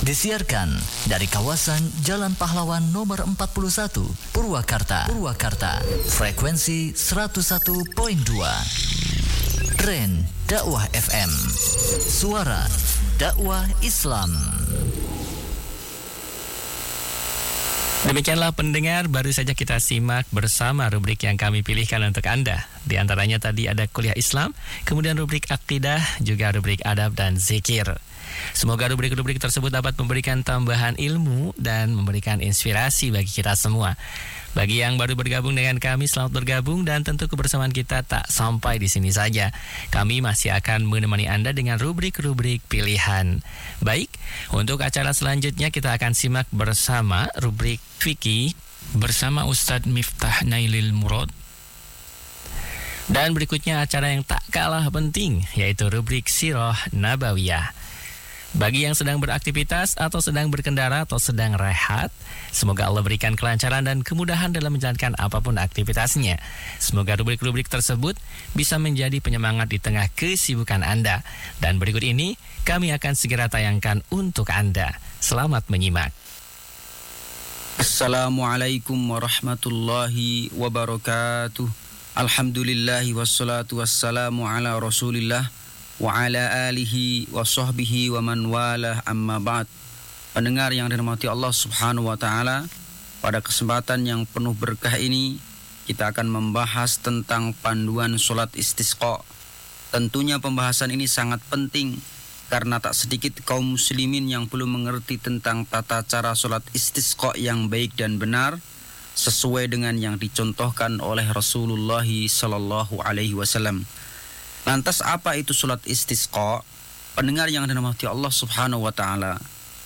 Disiarkan dari kawasan Jalan Pahlawan nomor 41, Purwakarta. Frekuensi 101.2. Tren Dakwah FM. Suara dakwah Islam. Demikianlah pendengar, baru saja kita simak bersama rubrik yang kami pilihkan untuk Anda. Di antaranya tadi ada kuliah Islam, kemudian rubrik akidah, juga rubrik adab dan zikir. Semoga rubrik-rubrik tersebut dapat memberikan tambahan ilmu dan memberikan inspirasi bagi kita semua. Bagi yang baru bergabung dengan kami, selamat bergabung, dan tentu kebersamaan kita tak sampai di sini saja. Kami masih akan menemani Anda dengan rubrik-rubrik pilihan. Baik, untuk acara selanjutnya kita akan simak bersama rubrik fikih bersama Ustadz Miftah Nailil Murad. Dan berikutnya acara yang tak kalah penting, yaitu rubrik Sirah Nabawiyah. Bagi yang sedang beraktivitas atau sedang berkendara atau sedang rehat, semoga Allah berikan kelancaran dan kemudahan dalam menjalankan apapun aktivitasnya. Semoga rubrik-rubrik tersebut bisa menjadi penyemangat di tengah kesibukan Anda. Dan berikut ini kami akan segera tayangkan untuk Anda. Selamat menyimak. Assalamualaikum warahmatullahi wabarakatuh. Alhamdulillahi wassalatu wassalamu ala rasulillah wa ala alihi wa sahbihi wa man walah, amma ba'd. Pendengar yang dirahmati Allah subhanahu wa ta'ala, pada kesempatan yang penuh berkah ini kita akan membahas tentang panduan sholat istisqa. Tentunya pembahasan ini sangat penting karena tak sedikit kaum muslimin yang belum mengerti tentang tata cara sholat istisqa yang baik dan benar sesuai dengan yang dicontohkan oleh Rasulullah sallallahu alaihi wasallam. Lantas apa itu sholat istisqa? Pendengar yang dirahmati Allah subhanahu wa ta'ala,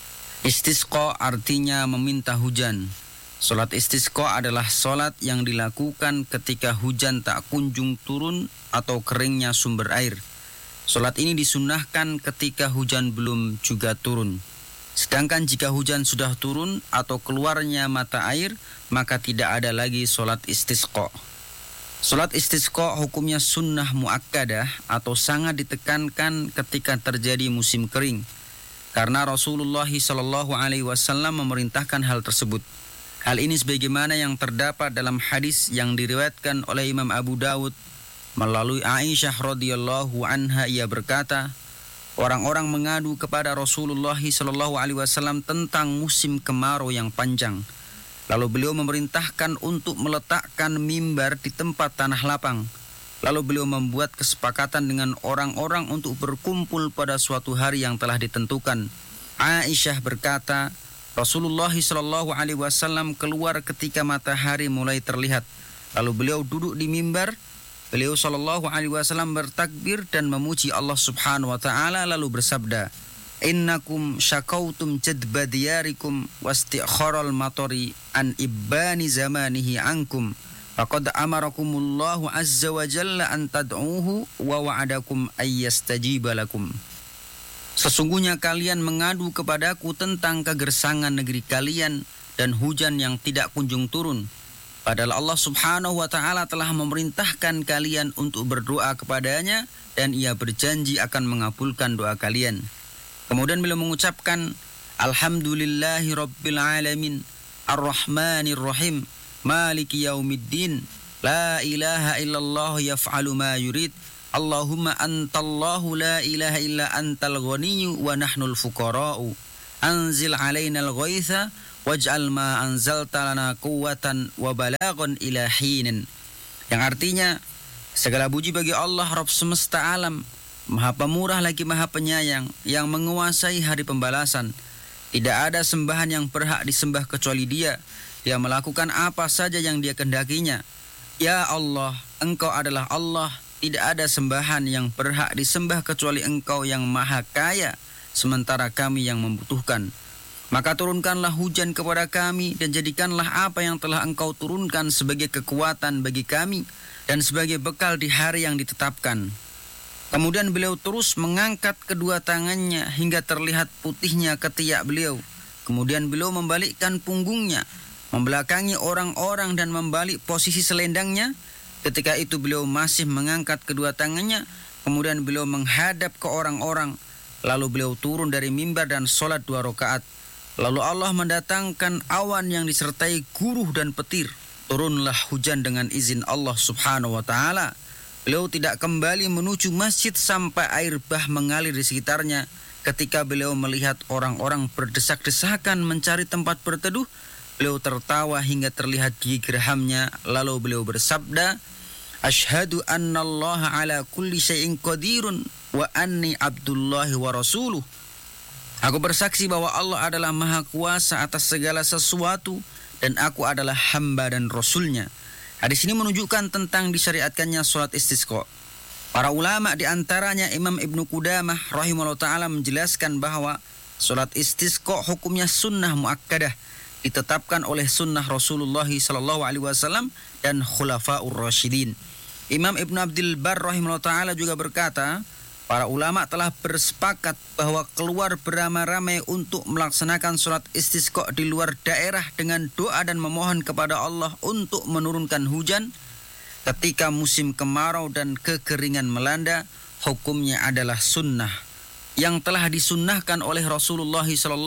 istisqa artinya meminta hujan. Sholat istisqa adalah sholat yang dilakukan ketika hujan tak kunjung turun atau keringnya sumber air. Sholat ini disunnahkan ketika hujan belum juga turun. Sedangkan jika hujan sudah turun atau keluarnya mata air, maka tidak ada lagi sholat istisqa. Sholat istisqa hukumnya sunnah muakkadah atau sangat ditekankan ketika terjadi musim kering. Karena Rasulullah SAW memerintahkan hal tersebut. Hal ini sebagaimana yang terdapat dalam hadis yang diriwayatkan oleh Imam Abu Dawud melalui Aisyah radhiyallahu anha. Ia berkata, orang-orang mengadu kepada Rasulullah SAW tentang musim kemarau yang panjang. Lalu beliau memerintahkan untuk meletakkan mimbar di tempat tanah lapang. Lalu beliau membuat kesepakatan dengan orang-orang untuk berkumpul pada suatu hari yang telah ditentukan. Aisyah berkata, Rasulullah SAW keluar ketika matahari mulai terlihat. Lalu beliau duduk di mimbar. Beliau SAW bertakbir dan memuji Allah Subhanahu wa ta'ala, lalu bersabda, Innakum syakautum jadba diyarikum wastikharal matori an ibani zamanihi ankum faqad amarakumullahu azza wa jalla an tad'uhu wa wa'adakum ayyastajiba lakum. Sesungguhnya kalian mengadu kepadaku tentang kegersangan negeri kalian dan hujan yang tidak kunjung turun. Padahal Allah subhanahu wa ta'ala telah memerintahkan kalian untuk berdoa kepadanya dan ia berjanji akan mengabulkan doa kalian. Kemudian beliau mengucapkan, Alhamdulillahi Rabbil Alamin, Ar-Rahmanir Rahim, Maliki Yaumiddin, La ilaha illallah yaf'alu ma yurid, Allahumma antallahu la ilaha illa antal ghaniyyu wa nahnul fuqara'u, Anzil alainal ghaitha, waj'al ma anzalta lana quwwatan wa balaghun ila hinin. Yang artinya, segala puji bagi Allah Rabb semesta alam, Maha Pemurah lagi Maha Penyayang, yang menguasai hari pembalasan. Tidak ada sembahan yang berhak disembah kecuali Dia. Dia melakukan apa saja yang Dia kehendakinya. Ya Allah, Engkau adalah Allah. Tidak ada sembahan yang berhak disembah kecuali Engkau yang Maha Kaya, sementara kami yang membutuhkan. Maka turunkanlah hujan kepada kami dan jadikanlah apa yang telah Engkau turunkan sebagai kekuatan bagi kami dan sebagai bekal di hari yang ditetapkan. Kemudian beliau terus mengangkat kedua tangannya hingga terlihat putihnya ketiak beliau. Kemudian beliau membalikkan punggungnya, membelakangi orang-orang dan membalik posisi selendangnya. Ketika itu beliau masih mengangkat kedua tangannya. Kemudian beliau menghadap ke orang-orang. lalu beliau turun dari mimbar dan sholat 2 rakaat. Lalu Allah mendatangkan awan yang disertai guruh dan petir. Turunlah hujan dengan izin Allah subhanahu wa ta'ala. Beliau tidak kembali menuju masjid sampai air bah mengalir di sekitarnya. Ketika beliau melihat orang-orang berdesak-desakan mencari tempat berteduh, beliau tertawa hingga terlihat gigi gerhamnya. Lalu beliau bersabda, Ashhadu annallaha ala kulli syai'in qadirun wa anni abdullahi wa rasuluh. Aku bersaksi bahwa Allah adalah maha kuasa atas segala sesuatu dan aku adalah hamba dan rasulnya. Hadis ini menunjukkan tentang disyariatkannya sholat istisqa. Para ulama di antaranya Imam Ibnu Qudamah rahimahullah ta'ala menjelaskan bahwa sholat istisqa hukumnya sunnah muakkadah, ditetapkan oleh sunnah Rasulullah SAW dan khulafaur rasyidin. Imam Ibnu Abdul Bar rahimahullah ta'ala juga berkata, para ulama telah bersepakat bahwa keluar beramai-ramai untuk melaksanakan sholat istisqa di luar daerah dengan doa dan memohon kepada Allah untuk menurunkan hujan ketika musim kemarau dan kekeringan melanda, hukumnya adalah sunnah yang telah disunnahkan oleh Rasulullah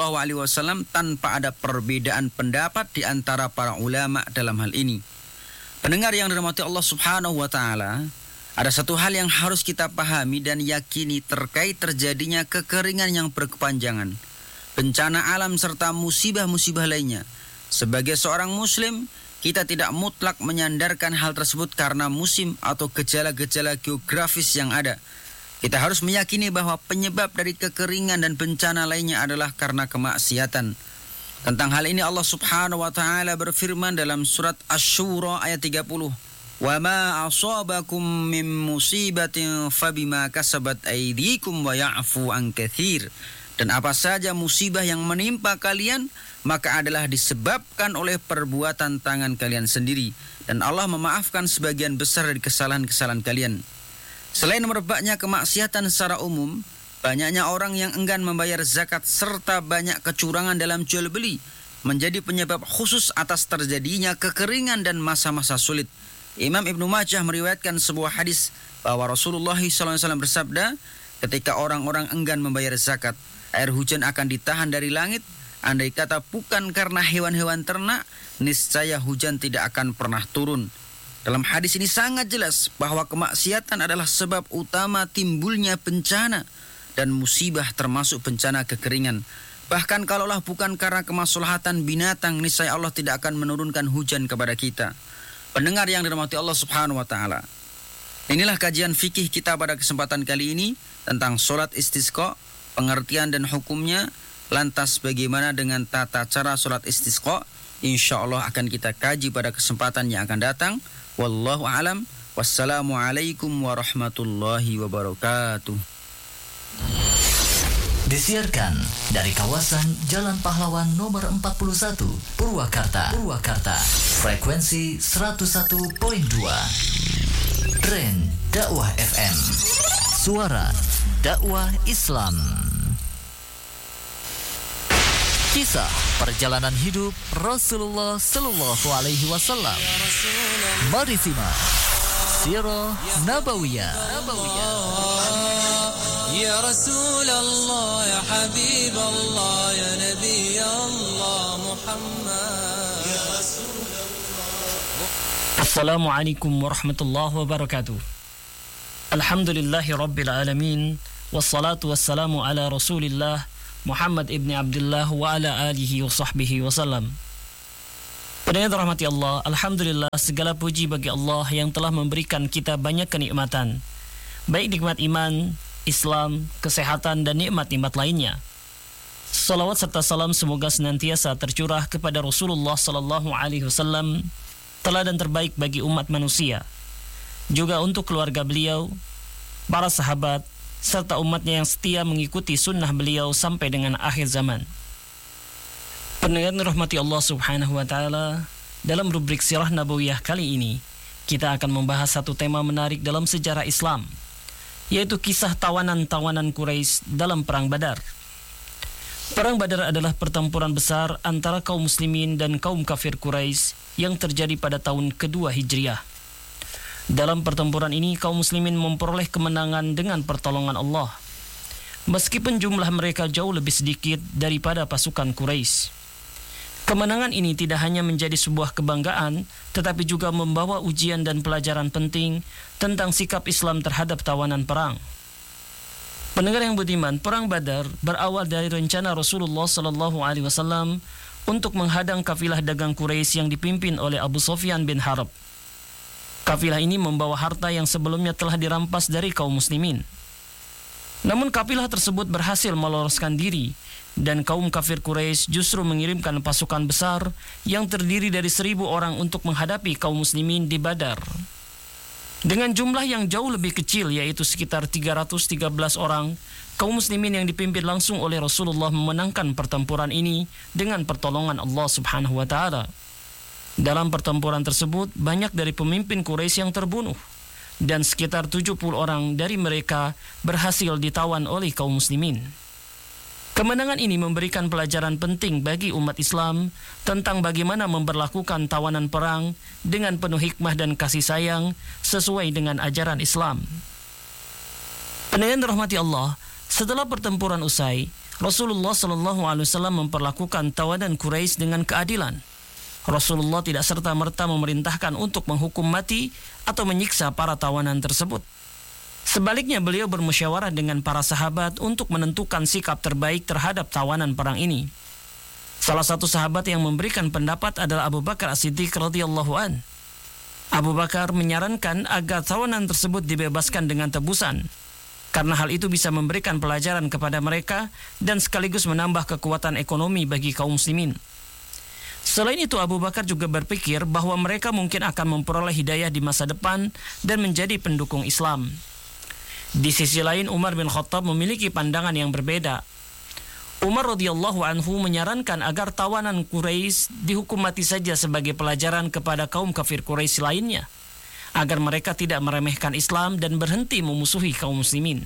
SAW tanpa ada perbedaan pendapat di antara para ulama dalam hal ini. Pendengar yang dirahmati Allah Subhanahu wa ta'ala, ada satu hal yang harus kita pahami dan yakini terkait terjadinya kekeringan yang berkepanjangan, bencana alam serta musibah-musibah lainnya. Sebagai seorang muslim, kita tidak mutlak menyandarkan hal tersebut karena musim atau gejala-gejala geografis yang ada. Kita harus meyakini bahwa penyebab dari kekeringan dan bencana lainnya adalah karena kemaksiatan. Tentang hal ini Allah Subhanahu wa ta'ala berfirman dalam surat Asy-Syura ayat 30. Wa ma asabakum min musibatin fabima kasabat aydikum wa ya'fu an katsir. Dan apa saja musibah yang menimpa kalian, maka adalah disebabkan oleh perbuatan tangan kalian sendiri. Dan Allah memaafkan sebagian besar dari kesalahan-kesalahan kalian. Selain merebaknya kemaksiatan secara umum, banyaknya orang yang enggan membayar zakat serta banyak kecurangan dalam jual beli menjadi penyebab khusus atas terjadinya kekeringan dan masa-masa sulit. Imam Ibnu Majah meriwayatkan sebuah hadis bahwa Rasulullah SAW bersabda, ketika orang-orang enggan membayar zakat, air hujan akan ditahan dari langit. Andai kata bukan karena hewan-hewan ternak, niscaya hujan tidak akan pernah turun. Dalam hadis ini sangat jelas bahwa kemaksiatan adalah sebab utama timbulnya bencana dan musibah termasuk bencana kekeringan. Bahkan kalaulah bukan karena kemaslahatan binatang, niscaya Allah tidak akan menurunkan hujan kepada kita. Pendengar yang dirahmati Allah Subhanahu wa ta'ala, inilah kajian fikih kita pada kesempatan kali ini tentang sholat istisqa, pengertian dan hukumnya. Lantas bagaimana dengan tata cara sholat istisqa? Insya Allah akan kita kaji pada kesempatan yang akan datang. Wallahu a'lam. Wassalamualaikum warahmatullahi wabarakatuh. Disiarkan dari kawasan Jalan Pahlawan nomor 41, Purwakarta. Frekuensi 101.2. Tren Dakwah FM. Suara dakwah Islam. Kisah perjalanan hidup Rasulullah sallallahu alaihi wasallam. Mari simak Sirah Nabawiyah. Ya Rasulullah, ya Habib Allah, ya Nabi Allah Muhammad. Ya Rasulullah. Assalamualaikum warahmatullahi wabarakatuh. Alhamdulillahi rabbil alamin. Wassalatu wassalamu ala Rasulillah Muhammad ibn Abdullah wa ala alihi wa sahbihi wasallam. Pendengar rahmati Allah, alhamdulillah segala puji bagi Allah yang telah memberikan kita banyak kenikmatan, baik nikmat iman, Islam, kesehatan dan nikmat-nikmat lainnya. Salawat serta salam semoga senantiasa tercurah kepada Rasulullah sallallahu alaihi wasallam, teladan terbaik bagi umat manusia. Juga untuk keluarga beliau, para sahabat serta umatnya yang setia mengikuti sunnah beliau sampai dengan akhir zaman. Pendengar rahmati Allah Subhanahu wa taala, dalam rubrik Sirah Nabawiyah kali ini kita akan membahas satu tema menarik dalam sejarah Islam, yaitu kisah tawanan-tawanan Quraisy dalam Perang Badar. Perang Badar adalah pertempuran besar antara kaum muslimin dan kaum kafir Quraisy yang terjadi pada tahun kedua Hijriah. Dalam pertempuran ini kaum muslimin memperoleh kemenangan dengan pertolongan Allah. meskipun jumlah mereka jauh lebih sedikit daripada pasukan Quraisy. Kemenangan ini tidak hanya menjadi sebuah kebanggaan, tetapi juga membawa ujian dan pelajaran penting tentang sikap Islam terhadap tawanan perang. Pendengar yang budiman, perang Badar berawal dari rencana Rasulullah SAW untuk menghadang kafilah dagang Quraisy yang dipimpin oleh Abu Sufyan bin Harb. Kafilah ini membawa harta yang sebelumnya telah dirampas dari kaum muslimin. Namun kafilah tersebut berhasil meloloskan diri, dan kaum kafir Quraisy justru mengirimkan pasukan besar yang terdiri dari 1.000 orang untuk menghadapi kaum muslimin di Badar. Dengan jumlah yang jauh lebih kecil, yaitu sekitar 313 orang, kaum muslimin yang dipimpin langsung oleh Rasulullah memenangkan pertempuran ini dengan pertolongan Allah Subhanahu wa taala. Dalam pertempuran tersebut, banyak dari pemimpin Quraisy yang terbunuh, dan sekitar 70 orang dari mereka berhasil ditawan oleh kaum muslimin. Kemenangan ini memberikan pelajaran penting bagi umat Islam tentang bagaimana memperlakukan tawanan perang dengan penuh hikmah dan kasih sayang sesuai dengan ajaran Islam. Pendengar rahmati Allah, setelah pertempuran usai, Rasulullah SAW memperlakukan tawanan Quraisy dengan keadilan. Rasulullah tidak serta-merta memerintahkan untuk menghukum mati atau menyiksa para tawanan tersebut. Sebaliknya, beliau bermusyawarah dengan para sahabat untuk menentukan sikap terbaik terhadap tawanan perang ini. Salah satu sahabat yang memberikan pendapat adalah Abu Bakar As-Siddiq radhiyallahu an. Abu Bakar menyarankan agar tawanan tersebut dibebaskan dengan tebusan, karena hal itu bisa memberikan pelajaran kepada mereka dan sekaligus menambah kekuatan ekonomi bagi kaum muslimin. Selain itu, Abu Bakar juga berpikir bahwa mereka mungkin akan memperoleh hidayah di masa depan dan menjadi pendukung Islam. Di sisi lain, Umar bin Khattab memiliki pandangan yang berbeda. Umar radhiyallahu anhu menyarankan agar tawanan Quraisy dihukum mati saja sebagai pelajaran kepada kaum kafir Quraisy lainnya, agar mereka tidak meremehkan Islam dan berhenti memusuhi kaum muslimin.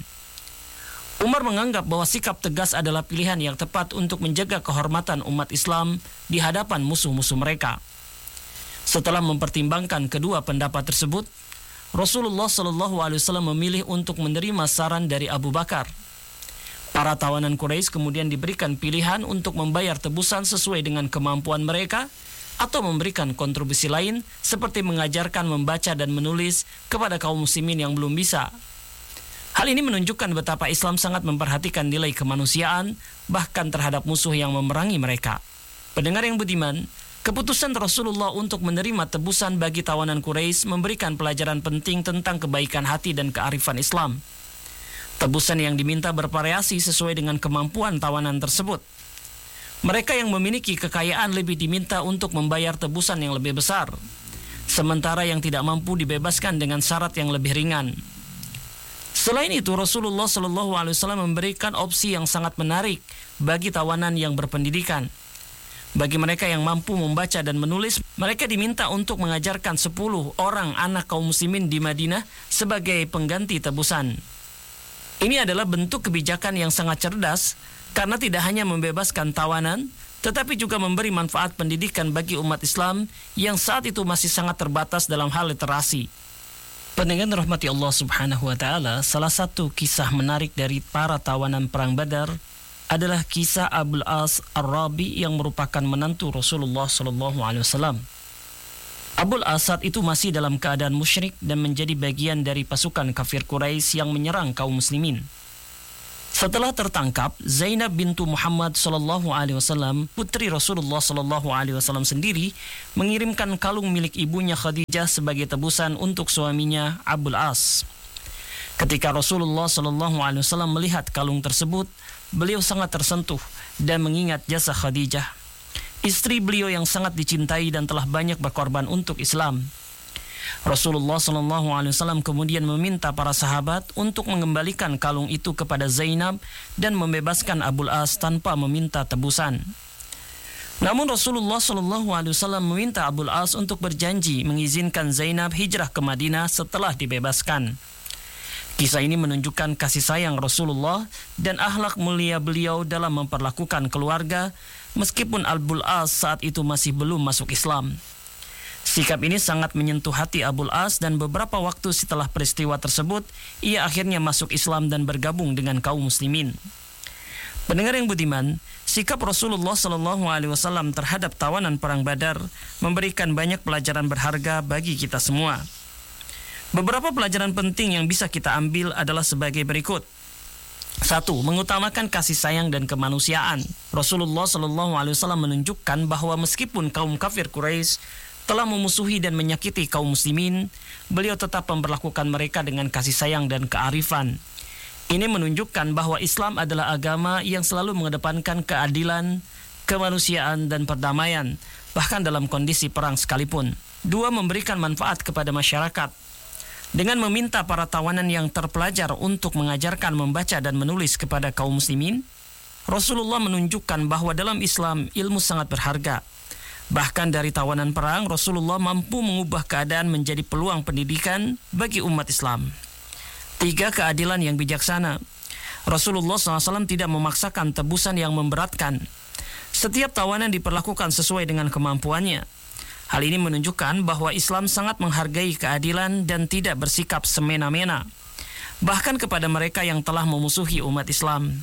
Umar menganggap bahwa sikap tegas adalah pilihan yang tepat untuk menjaga kehormatan umat Islam di hadapan musuh-musuh mereka. Setelah mempertimbangkan kedua pendapat tersebut, Rasulullah SAW memilih untuk menerima saran dari Abu Bakar. Para tawanan Quraisy kemudian diberikan pilihan untuk membayar tebusan sesuai dengan kemampuan mereka atau memberikan kontribusi lain seperti mengajarkan membaca dan menulis kepada kaum muslimin yang belum bisa. Hal ini menunjukkan betapa Islam sangat memperhatikan nilai kemanusiaan bahkan terhadap musuh yang memerangi mereka. Pendengar yang budiman, keputusan Rasulullah untuk menerima tebusan bagi tawanan Quraisy memberikan pelajaran penting tentang kebaikan hati dan kearifan Islam. Tebusan yang diminta bervariasi sesuai dengan kemampuan tawanan tersebut. Mereka yang memiliki kekayaan lebih diminta untuk membayar tebusan yang lebih besar, sementara yang tidak mampu dibebaskan dengan syarat yang lebih ringan. Selain itu, Rasulullah SAW memberikan opsi yang sangat menarik bagi tawanan yang berpendidikan. Bagi mereka yang mampu membaca dan menulis, mereka diminta untuk mengajarkan 10 orang anak kaum muslimin di Madinah sebagai pengganti tebusan. Ini adalah bentuk kebijakan yang sangat cerdas karena tidak hanya membebaskan tawanan, tetapi juga memberi manfaat pendidikan bagi umat Islam yang saat itu masih sangat terbatas dalam hal literasi. Pendengar rahmati Allah Subhanahu wa taala, salah satu kisah menarik dari para tawanan perang Badar adalah kisah Abul As Ar-Rabi yang merupakan menantu Rasulullah SAW. Abul As saat itu masih dalam keadaan musyrik dan menjadi bagian dari pasukan kafir Quraisy yang menyerang kaum muslimin. Setelah tertangkap, Zainab bintu Muhammad SAW, putri Rasulullah SAW sendiri, mengirimkan kalung milik ibunya Khadijah sebagai tebusan untuk suaminya Abul As. Ketika Rasulullah SAW melihat kalung tersebut, beliau sangat tersentuh dan mengingat jasa Khadijah, istri beliau yang sangat dicintai dan telah banyak berkorban untuk Islam. Rasulullah SAW kemudian meminta para sahabat untuk mengembalikan kalung itu kepada Zainab dan membebaskan Abul As tanpa meminta tebusan. Namun Rasulullah SAW meminta Abul As untuk berjanji mengizinkan Zainab hijrah ke Madinah setelah dibebaskan. Kisah ini menunjukkan kasih sayang Rasulullah dan akhlak mulia beliau dalam memperlakukan keluarga meskipun Abul As saat itu masih belum masuk Islam. Sikap ini sangat menyentuh hati Abul As dan beberapa waktu setelah peristiwa tersebut, ia akhirnya masuk Islam dan bergabung dengan kaum muslimin. Pendengar yang budiman, sikap Rasulullah SAW terhadap tawanan perang Badar memberikan banyak pelajaran berharga bagi kita semua. Beberapa pelajaran penting yang bisa kita ambil adalah sebagai berikut. 1. Mengutamakan kasih sayang dan kemanusiaan. Rasulullah SAW menunjukkan bahwa meskipun kaum kafir Quraisy telah memusuhi dan menyakiti kaum muslimin, beliau tetap memperlakukan mereka dengan kasih sayang dan kearifan. Ini menunjukkan bahwa Islam adalah agama yang selalu mengedepankan keadilan, kemanusiaan, dan perdamaian, bahkan dalam kondisi perang sekalipun. 2. Memberikan manfaat kepada masyarakat. Dengan meminta para tawanan yang terpelajar untuk mengajarkan membaca dan menulis kepada kaum muslimin, Rasulullah menunjukkan bahwa dalam Islam ilmu sangat berharga. Bahkan dari tawanan perang, Rasulullah mampu mengubah keadaan menjadi peluang pendidikan bagi umat Islam. 3. Keadilan yang bijaksana. Rasulullah SAW tidak memaksakan tebusan yang memberatkan. Setiap tawanan diperlakukan sesuai dengan kemampuannya. Hal ini menunjukkan bahwa Islam sangat menghargai keadilan dan tidak bersikap semena-mena, bahkan kepada mereka yang telah memusuhi umat Islam.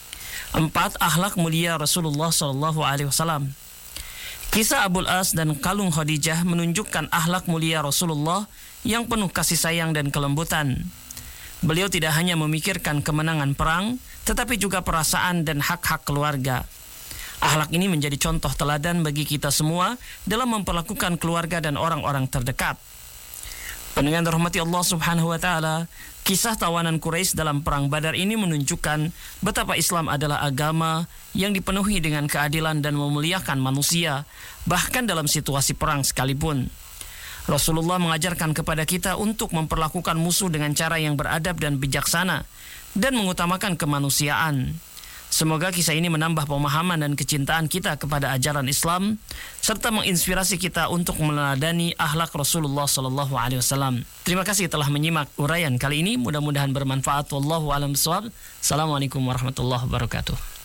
4. Akhlak mulia Rasulullah SAW. Kisah Abul As dan kalung Khadijah menunjukkan akhlak mulia Rasulullah yang penuh kasih sayang dan kelembutan. Beliau tidak hanya memikirkan kemenangan perang, tetapi juga perasaan dan hak-hak keluarga. Akhlak ini menjadi contoh teladan bagi kita semua dalam memperlakukan keluarga dan orang-orang terdekat. Pendengar dirahmati Allah Subhanahu wa taala, kisah tawanan Quraisy dalam perang Badar ini menunjukkan betapa Islam adalah agama yang dipenuhi dengan keadilan dan memuliakan manusia, bahkan dalam situasi perang sekalipun. Rasulullah mengajarkan kepada kita untuk memperlakukan musuh dengan cara yang beradab dan bijaksana dan mengutamakan kemanusiaan. Semoga kisah ini menambah pemahaman dan kecintaan kita kepada ajaran Islam serta menginspirasi kita untuk meneladani akhlak Rasulullah SAW. Terima kasih telah menyimak uraian kali ini. Mudah-mudahan bermanfaat. Wallahu a'lam bishawab. Assalamualaikum warahmatullahi wabarakatuh.